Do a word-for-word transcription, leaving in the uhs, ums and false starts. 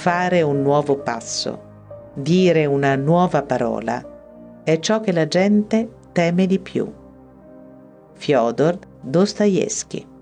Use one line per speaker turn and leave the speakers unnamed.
fare un nuovo passo, dire una nuova parola, è ciò che la gente teme di più. Fyodor Dostoevskij.